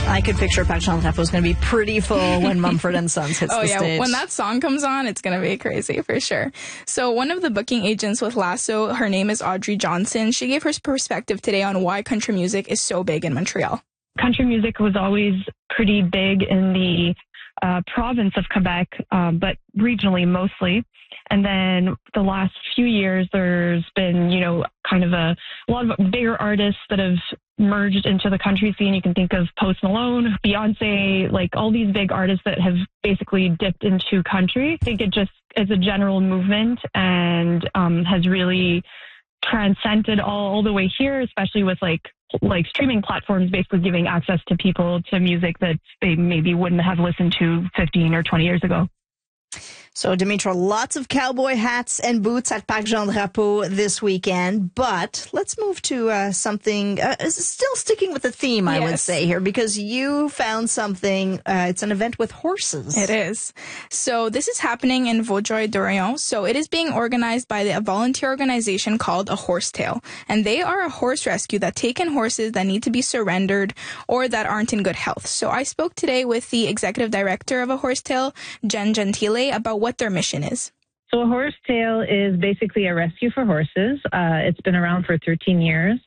I could picture Parc Jean Drapeau is going to be pretty full when Mumford & Sons hits the stage. When that song comes on, it's going to be crazy for sure. So one of the booking agents with Lasso, her name is Audrey Johnson. She gave her perspective today on why country music is so big in Montreal. Country music was always pretty big in the province of Quebec, but regionally mostly. And then the last few years, there's been, kind of a lot of bigger artists that have merged into the country scene. You can think of Post Malone, Beyonce, like all these big artists that have basically dipped into country. I think it just is a general movement and has really transcended all the way here, especially with like streaming platforms basically giving access to people to music that they maybe wouldn't have listened to 15 or 20 years ago. So, Dimitra, lots of cowboy hats and boots at Parc Jean Drapeau this weekend. But let's move to something still sticking with the theme, I would say here, because you found something. It's an event with horses. It is. So this is happening in Vaudreuil-Dorion. So it is being organized by a volunteer organization called A Horsetail. And they are a horse rescue that take in horses that need to be surrendered or that aren't in good health. So I spoke today with the executive director of A Horsetail, Jen Gentile, about what their mission is. So A Horsetail is basically a rescue for horses. It's been around for 13 years.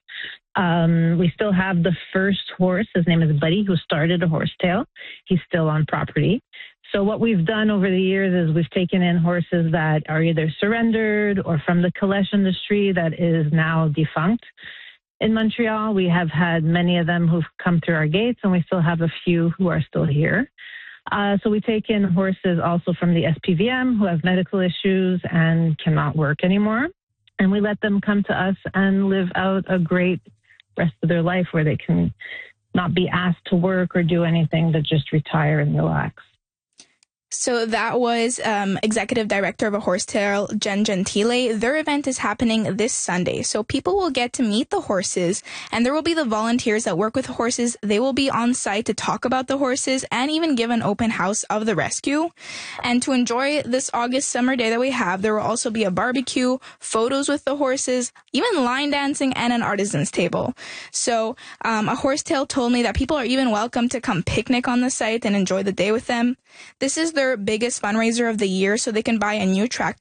We still have the first horse. His name is Buddy, who started A Horsetail. He's still on property. So what we've done over the years is we've taken in horses that are either surrendered or from the calèche industry that is now defunct. In Montreal, we have had many of them who've come through our gates, and we still have a few who are still here. So we take in horses also from the SPVM who have medical issues and cannot work anymore. And we let them come to us and live out a great rest of their life where they can not be asked to work or do anything, but just retire and relax. So that was Executive Director of A Horsetail, Jen Gentile. Their event is happening this Sunday. So people will get to meet the horses, and there will be the volunteers that work with horses. They will be on site to talk about the horses and even give an open house of the rescue. And to enjoy this August summer day that we have, there will also be a barbecue, photos with the horses, even line dancing, and an artisan's table. So A Horsetail told me that people are even welcome to come picnic on the site and enjoy the day with them. This is their biggest fundraiser of the year, so they can buy a new tractor